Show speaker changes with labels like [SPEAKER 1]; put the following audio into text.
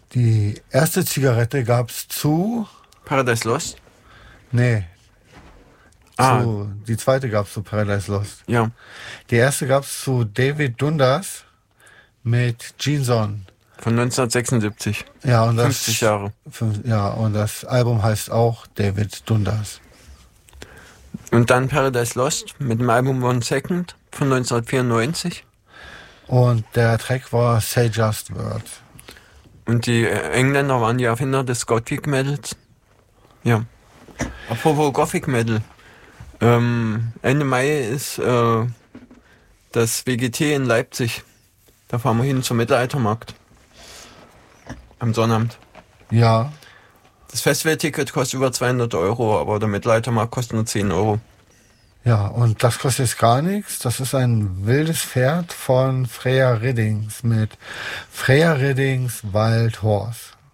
[SPEAKER 1] Die erste Zigarette gab's zu...
[SPEAKER 2] Paradise Lost?
[SPEAKER 1] Nee.
[SPEAKER 2] Ah.
[SPEAKER 1] Die zweite gab's zu Paradise Lost.
[SPEAKER 2] Ja.
[SPEAKER 1] Die erste gab's zu David Dundas mit Gene Son.
[SPEAKER 2] Von 1976.
[SPEAKER 1] Ja, und
[SPEAKER 2] 50 Jahre.
[SPEAKER 1] Ja, und das Album heißt auch David Dundas.
[SPEAKER 2] Und dann Paradise Lost mit dem Album One Second von 1994.
[SPEAKER 1] Und der Track war Say Just Words.
[SPEAKER 2] Und die Engländer waren die Erfinder des Gothic Metals. Ja. Apropos Gothic Metal. Ende Mai ist das WGT in Leipzig. Da fahren wir hin zum Mittelaltermarkt. Am Sonnabend.
[SPEAKER 1] Ja.
[SPEAKER 2] Das Festivalticket kostet über 200 €, aber der Mittelaltermarkt kostet nur 10 €.
[SPEAKER 1] Ja, und das kostet jetzt gar nichts. Das ist ein wildes Pferd von Freya Riddings mit Freya Riddings Wild Horse.